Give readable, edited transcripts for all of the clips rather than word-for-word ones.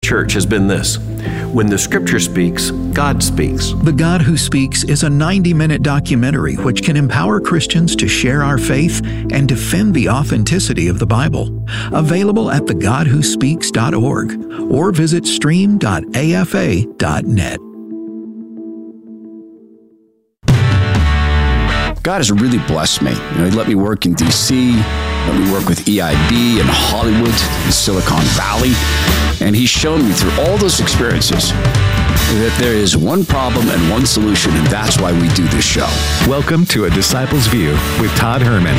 church has been this: when the Scripture speaks, God speaks. The God Who Speaks is a 90-minute documentary which can empower Christians to share our faith and defend the authenticity of the Bible. Available at thegodwhospeaks.org or visit stream.afa.net. God has really blessed me. He let me work in D.C., let me work with EIB in Hollywood, in Silicon Valley, and He's shown me through all those experiences that there is one problem and one solution, and that's why we do this show. Welcome to A Disciple's View with Todd Herman.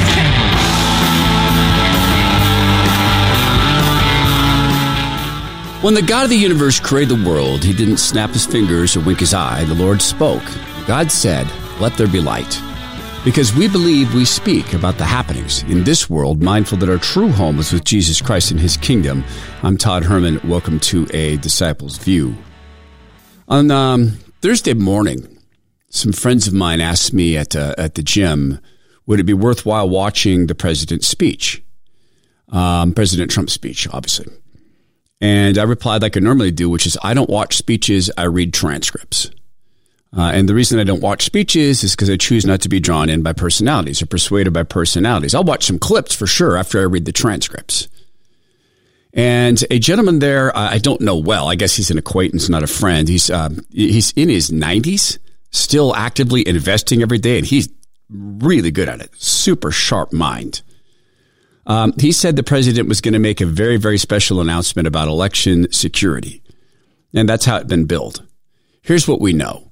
When the God of the universe created the world, He didn't snap His fingers or wink His eye. The Lord spoke. God said, "Let there be light." Because we believe, we speak about the happenings in this world, mindful that our true home is with Jesus Christ and His kingdom. I'm Todd Herman. Welcome to A Disciple's View. On Thursday morning, some friends of mine asked me at the gym, would it be worthwhile watching the president's speech? President Trump's speech, obviously. And I replied like I normally do, which is I don't watch speeches, I read transcripts. And the reason I don't watch speeches is because I choose not to be drawn in by personalities or persuaded by personalities. I'll watch some clips for sure after I read the transcripts. And a gentleman there, I don't know well. I guess he's an acquaintance, not a friend. He's in his 90s, still actively investing every day, and he's really good at it. Super sharp mind. He said the president was going to make a very, very special announcement about election security. And that's how it's been billed. Here's what we know.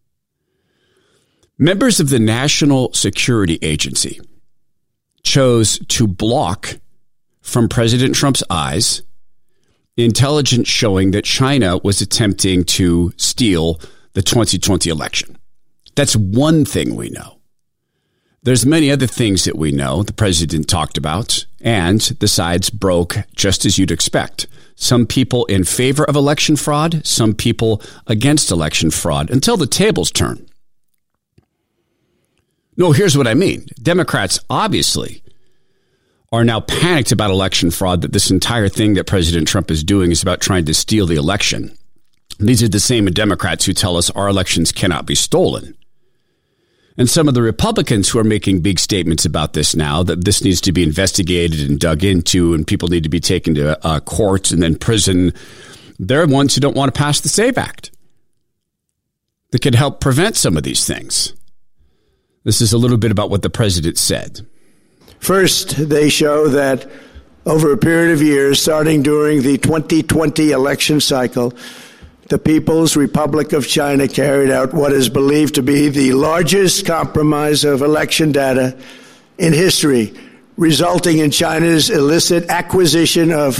Members of the National Security Agency chose to block from President Trump's eyes intelligence showing that China was attempting to steal the 2020 election. That's one thing we know. There's many other things that we know the president talked about, and the sides broke just as you'd expect. Some people in favor of election fraud, some people against election fraud, until the tables turn. No, here's what I mean. Democrats obviously are now panicked about election fraud, that this entire thing that President Trump is doing is about trying to steal the election. These are the same Democrats who tell us our elections cannot be stolen. And some of the Republicans who are making big statements about this now, that this needs to be investigated and dug into and people need to be taken to court and then prison, they're ones who don't want to pass the SAVE Act that could help prevent some of these things. This is a little bit about what the president said. First, they show that over a period of years, starting during the 2020 election cycle, the People's Republic of China carried out what is believed to be the largest compromise of election data in history, resulting in China's illicit acquisition of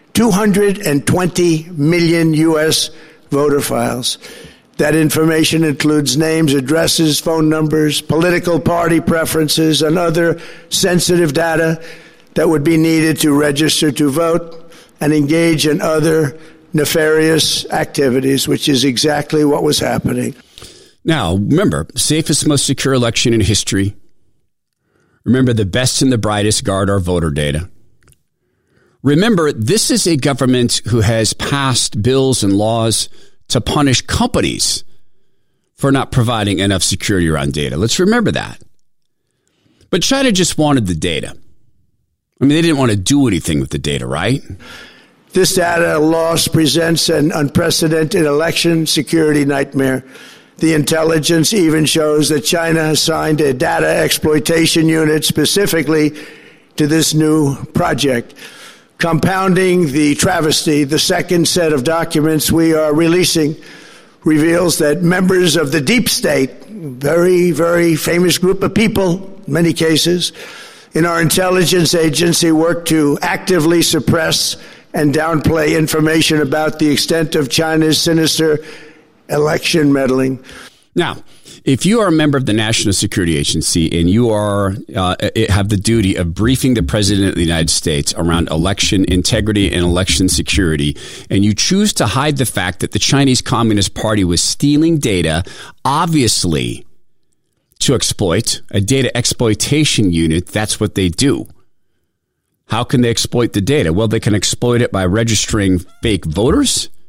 220 million U.S. voter files. That information includes names, addresses, phone numbers, political party preferences, and other sensitive data that would be needed to register to vote and engage in other nefarious activities, which is exactly what was happening. Now, remember, safest, most secure election in history. Remember, the best and the brightest guard our voter data. Remember, this is a government who has passed bills and laws to punish companies for not providing enough security around data. Let's remember that. But China just wanted the data. I mean, they didn't want to do anything with the data, right? This data loss presents an unprecedented election security nightmare. The intelligence even shows that China assigned a data exploitation unit specifically to this new project. Compounding the travesty, the second set of documents we are releasing reveals that members of the deep state, very, very famous group of people, in many cases, in our intelligence agency work to actively suppress and downplay information about the extent of China's sinister election meddling. Now, if you are a member of the National Security Agency and you are have the duty of briefing the President of the United States around election integrity and election security, and you choose to hide the fact that the Chinese Communist Party was stealing data, obviously to exploit a data exploitation unit, that's what they do. How can they exploit the data? Well, they can exploit it by registering fake voters.